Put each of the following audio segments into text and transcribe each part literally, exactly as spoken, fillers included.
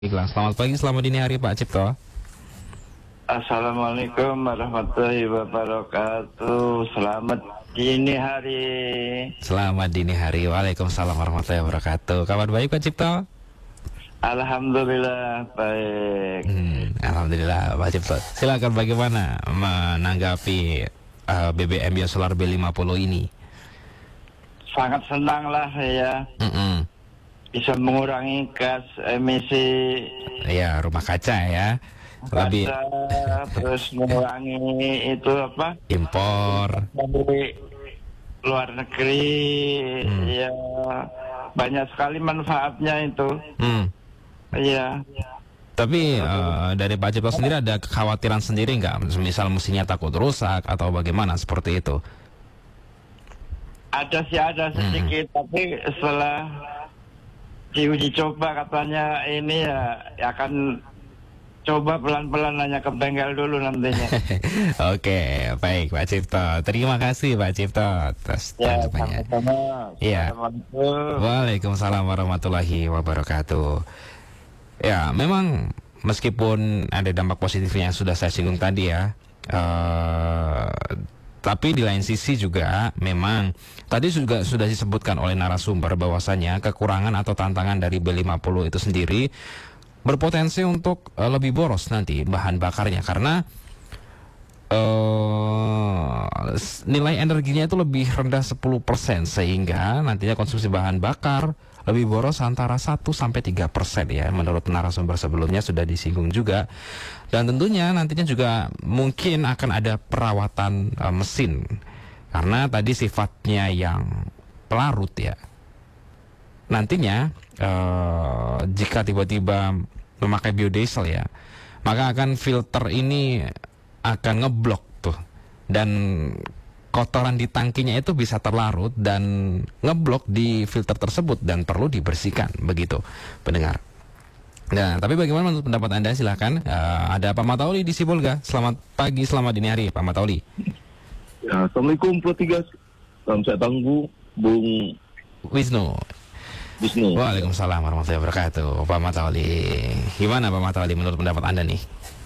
Baiklah, selamat pagi, selamat dini hari Pak Cipto. Assalamualaikum warahmatullahi wabarakatuh. Selamat dini hari. Selamat dini hari. Waalaikumsalam warahmatullahi wabarakatuh. Kabar baik Pak Cipto? Alhamdulillah baik. Hmm, Alhamdulillah Pak Cipto. Silakan, bagaimana menanggapi uh, B B M Biosolar B lima puluh ini? Sangat senang lah saya. Mm-mm. Bisa mengurangi gas emisi Ya, rumah kaca ya. Lebih kaca, terus mengurangi itu apa? impor. Dari luar negeri. Hmm. Ya, banyak sekali manfaatnya itu. Hmm. Iya. Tapi uh, dari Pak Cipto sendiri ada kekhawatiran sendiri nggak? Misal mesinnya takut rusak atau bagaimana seperti itu? Ada sih, ada sedikit, hmm. tapi setelah diuji coba katanya ini ya, ya akan coba pelan-pelan, hanya ke bengkel dulu nantinya. Oke, baik Pak Cipto. Terima kasih Pak Cipto atas Ya, tanggapannya. sama-sama. Iya. Assalamualaikum. Waalaikumsalam warahmatullahi wabarakatuh. Ya, memang meskipun ada dampak positifnya yang sudah saya singgung tadi ya, uh, tapi di lain sisi juga memang tadi juga sudah disebutkan oleh narasumber bahwasanya kekurangan atau tantangan dari B lima puluh itu sendiri berpotensi untuk uh, lebih boros nanti bahan bakarnya, karena uh, nilai energinya itu lebih rendah sepuluh persen, sehingga nantinya konsumsi bahan bakar lebih boros antara satu sampai tiga persen ya, menurut narasumber sebelumnya sudah disinggung juga. Dan tentunya nantinya juga mungkin akan ada perawatan uh, mesin, karena tadi sifatnya yang pelarut ya. Nantinya uh, jika tiba-tiba memakai biodiesel ya, maka akan filter ini akan ngeblok tuh, dan kotoran di tangkinya itu bisa terlarut dan ngeblok di filter tersebut dan perlu dibersihkan, begitu pendengar. Nah, tapi bagaimana menurut pendapat Anda? Silahkan. Uh, ada Pak Matauli di Sibolga. Selamat pagi, selamat dini hari Pak Matauli. Ya, Assalamualaikum Pro tiga. Salam sehat tangguh, Bung Wisnu. Wisnu. Waalaikumsalam warahmatullahi wabarakatuh. Pak Matauli, gimana Pak Matauli menurut pendapat Anda nih?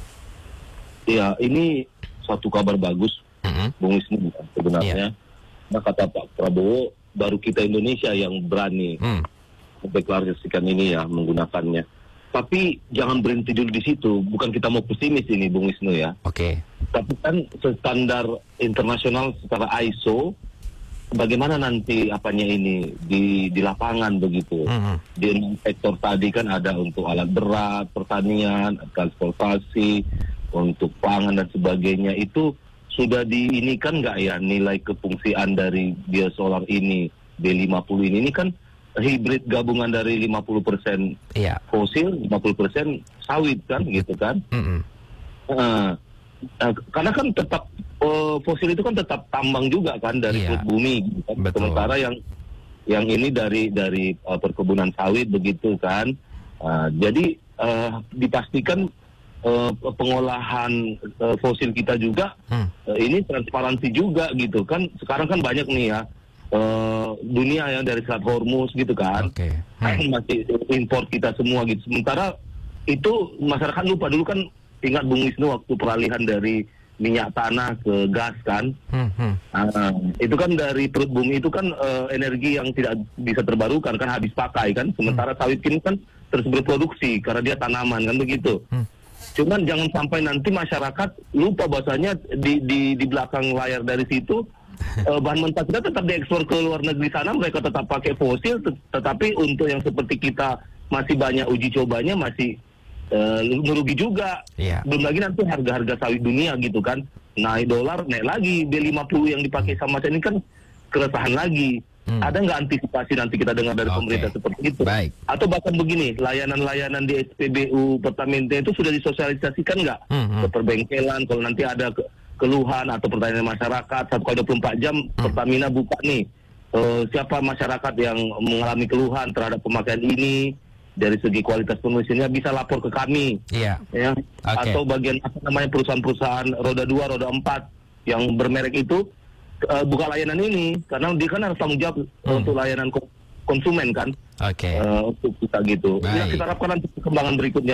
Ya, ini satu kabar bagus, Mm-hmm. Bung Wisnu sebenarnya. Yeah. Nah, kata Pak Prabowo, baru kita Indonesia yang berani Mm. mendeklarasikan ini ya, menggunakannya. Tapi jangan berhenti dulu di situ. Bukan kita mau pesimis ini, Bung Wisnu ya. Oke. Okay. Tapi kan standar internasional secara I S O, bagaimana nanti apanya ini di di lapangan begitu. Mm-hmm. Di sektor tadi kan ada untuk alat berat, pertanian, transportasi, untuk pangan dan sebagainya. Itu sudah diinikan nggak ya nilai kefungsian dari biosolar ini B lima puluh ini? Ini kan hibrid gabungan dari lima puluh persen Iya. fosil, lima puluh persen sawit kan gitu kan. Mm-hmm. Uh, uh, karena kan tetap uh, fosil itu kan tetap tambang juga kan dari Iya. perut bumi gitu kan. Betul. Sementara yang yang ini dari dari uh, perkebunan sawit begitu kan. Uh, jadi uh, dipastikan uh, pengolahan uh, fosil kita juga Hmm. uh, ini transparansi juga gitu kan. Sekarang kan banyak nih ya uh, dunia yang dari Selat Hormuz gitu kan. Oke. Hmm. Masih impor kita semua gitu. Sementara itu masyarakat lupa dulu kan, ingat Bung Wisnu waktu peralihan dari minyak tanah ke gas kan. Hmm. Hmm. Nah, itu kan dari perut bumi itu kan uh, energi yang tidak bisa terbarukan kan, habis pakai kan. Sementara sawit ini kan terus berproduksi karena dia tanaman kan begitu. Hmm. Cuman jangan sampai nanti masyarakat lupa bahwasanya di di di belakang layar dari situ uh, bahan mentah kita tetap diekspor ke luar negeri sana, mereka tetap pakai fosil, tet- tetapi untuk yang seperti kita masih banyak uji cobanya, masih uh, merugi juga. Iya. Belum lagi nanti harga-harga sawit dunia gitu kan, naik dolar, naik lagi B lima puluh yang dipakai sama saya ini kan keresahan lagi. Hmm. Ada nggak antisipasi nanti kita dengar dari Oke. pemerintah seperti itu? Baik. Atau bahkan begini, layanan-layanan di S P B U Pertamina itu sudah disosialisasikan nggak Hmm, hmm. ke perbengkelan? Kalau nanti ada ke- keluhan atau pertanyaan masyarakat, satu kali dua puluh empat jam Pertamina buka nih. Eh, siapa masyarakat yang mengalami keluhan terhadap pemakaian ini dari segi kualitas pengisiannya bisa lapor ke kami. Iya. Ya. Oke. Atau bagian apa namanya perusahaan-perusahaan roda dua, roda empat yang bermerek itu uh, buka layanan ini, karena dia kan harus tanggung jawab Hmm. untuk layanan konsumen kan. Oke. Uh, untuk kita gitu. Ya Baik. kita harapkan nanti perkembangan berikutnya